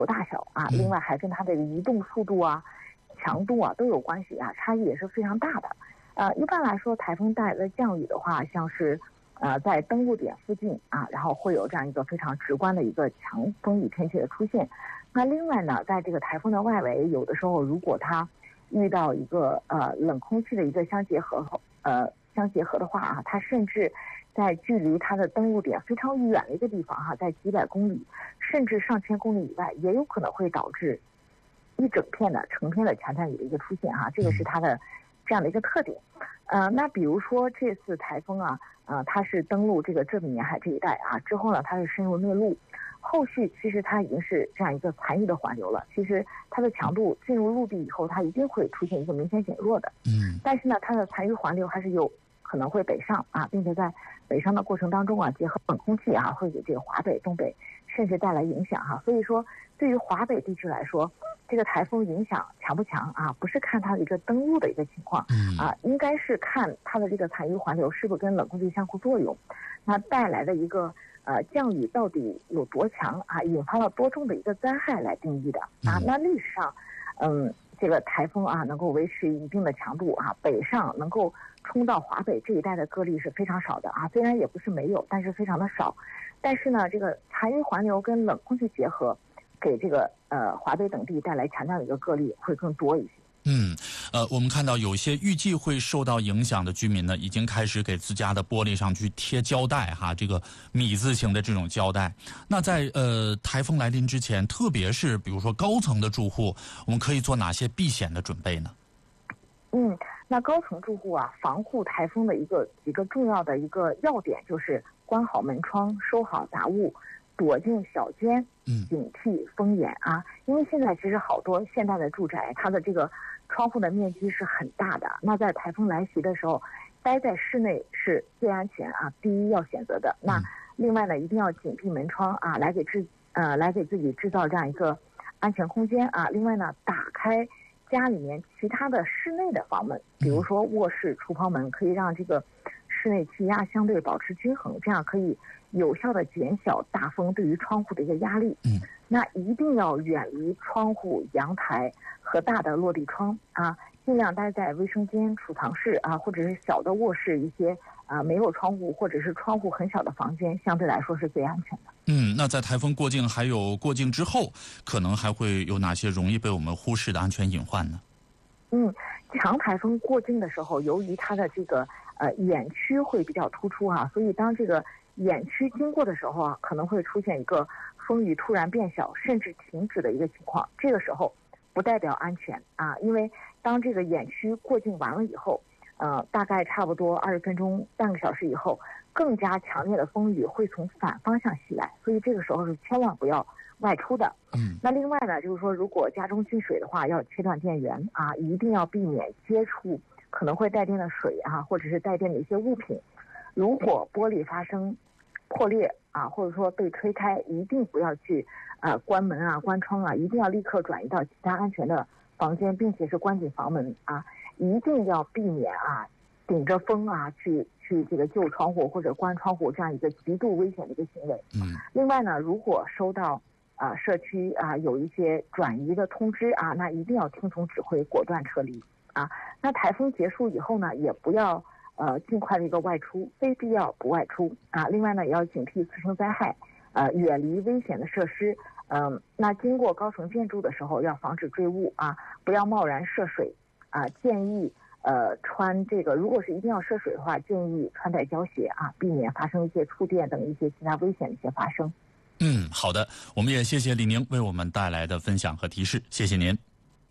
大小啊，另外还跟它的移动速度啊、强度啊都有关系啊，差异也是非常大的。一般来说，台风带来的降雨的话，像是在登陆点附近啊，然后会有这样一个非常直观的一个强风雨天气的出现。那另外呢，在这个台风的外围，有的时候如果它遇到一个冷空气的一个相结合的话啊，它甚至在距离它的登陆点非常远的一个地方哈，在几百公里甚至上千公里以外，也有可能会导致一整片的成片的强降雨的一个出现哈，这个是它的这样的一个特点。那比如说这次台风啊，它是登陆这个浙闽沿海这一带啊，之后呢它是深入内陆，后续其实它已经是这样一个残余的环流了。其实它的强度进入陆地以后，它一定会出现一个明显减弱的。但是呢，它的残余环流还是有可能会北上啊，并且在北上的过程当中啊，结合冷空气啊，会给这个华北、东北甚至带来影响哈。所以说，对于华北地区来说，这个台风影响强不强啊？不是看它的一个登陆的一个情况啊，应该是看它的这个残余环流是不是跟冷空气相互作用，那带来的一个降雨到底有多强啊，引发了多重的一个灾害来定义的啊。那历史上，这个台风啊能够维持一定的强度啊，北上能够冲到华北这一带的个例是非常少的啊，虽然也不是没有，但是非常的少。但是呢，这个残余环流跟冷空气结合，给这个华北等地带来强降的一个个例会更多一些。 我们看到有些预计会受到影响的居民呢，已经开始给自家的玻璃上去贴胶带哈，这个米字形的这种胶带。那在台风来临之前，特别是比如说高层的住户，我们可以做哪些避险的准备呢？ 那高层住户啊，防护台风的几个重要的一个要点就是关好门窗，收好杂物，躲进小间，警惕风眼啊。因为现在其实好多现代的住宅，它的这个窗户的面积是很大的，那在台风来袭的时候，待在室内是最安全啊，第一要选择的。那另外呢，一定要紧闭门窗啊，来给自己制造这样一个安全空间啊。另外呢，打开家里面其他的室内的房门，比如说卧室、厨房门，可以让这个室内气压相对保持均衡，这样可以有效的减小大风对于窗户的一个压力。那一定要远离窗户、阳台和大的落地窗啊，尽量待在卫生间、储藏室啊，或者是小的卧室，一些没有窗户或者是窗户很小的房间，相对来说是最安全的。 那在台风过境还有过境之后，可能还会有哪些容易被我们忽视的安全隐患呢？ 强台风过境的时候，由于它的这个眼区会比较突出啊，所以当这个眼区经过的时候啊，可能会出现一个风雨突然变小甚至停止的一个情况。这个时候不代表安全啊，因为当这个眼区过境完了以后，大概差不多20分钟、半个小时以后，更加强烈的风雨会从反方向袭来，所以这个时候是千万不要外出的。那另外呢，就是说如果家中进水的话，要切断电源啊，一定要避免接触可能会带电的水啊，或者是带电的一些物品。如果玻璃发生破裂啊，或者说被吹开，一定不要去关门啊、关窗啊，一定要立刻转移到其他安全的房间，并且是关紧房门啊，一定要避免顶着风去这个救窗户或者关窗户这样一个极度危险的一个行为。另外呢，如果收到社区有一些转移的通知啊，那一定要听从指挥，果断撤离啊。那台风结束以后呢，也不要尽快的一个外出，非必要不外出啊。另外呢，也要警惕次生灾害，远离危险的设施。那经过高层建筑的时候，要防止坠物啊，不要贸然涉水啊。建议穿这个，如果是一定要涉水的话，建议穿戴胶鞋啊，避免发生一些触电等一些其他危险的一些发生。 好的，我们也谢谢李宁为我们带来的分享和提示，谢谢您。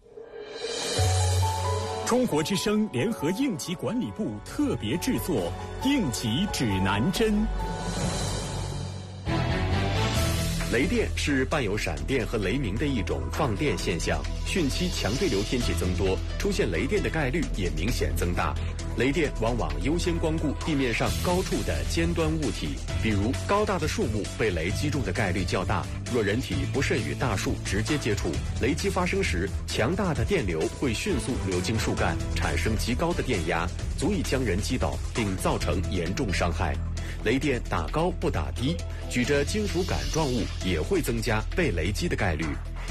中国之声联合应急管理部特别制作应急指南针。 雷电是伴有闪电和雷鸣的一种放电现象，汛期强对流天气增多，出现雷电的概率也明显增大。雷电往往优先光顾地面上高处的尖端物体，比如高大的树木被雷击中的概率较大。若人体不慎与大树直接接触，雷击发生时，强大的电流会迅速流经树干，产生极高的电压，足以将人击倒，并造成严重伤害。雷电打高不打低，举着金属杆状物也会增加被雷击的概率。